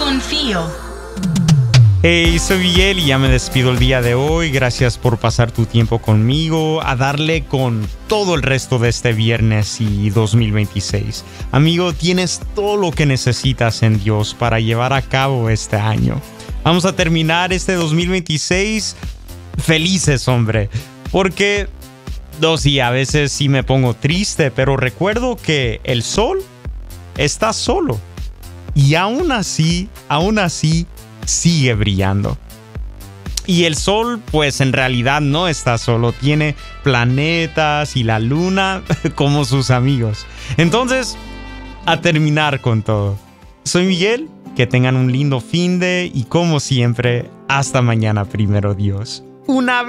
confío. Hey, soy Miguel y ya me despido el día de hoy. Gracias por pasar tu tiempo conmigo, a darle con todo el resto de este viernes y 2026. Amigo, tienes todo lo que necesitas en Dios para llevar a cabo este año. Vamos a terminar este 2026 felices, hombre, porque sí, a veces sí me pongo triste, pero recuerdo que el sol está solo y aún así sigue brillando. Y el sol, pues en realidad no está solo, tiene planetas y la luna como sus amigos. Entonces, a terminar con todo. Soy Miguel, que tengan un lindo finde y como siempre, hasta mañana, primero Dios. Una